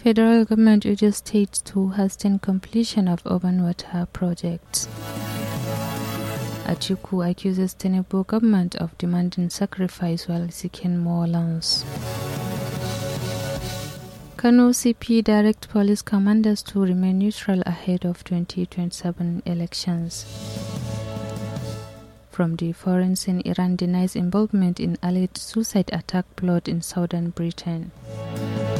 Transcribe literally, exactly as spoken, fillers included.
Federal government urges states to hasten completion of urban water projects. Atiku accuses Tinubu government of demanding sacrifice while seeking more lands. Kano C P direct police commanders to remain neutral ahead of twenty twenty-seven elections. From the foreign scene, Iran denies involvement in alleged suicide attack plot in southern Britain.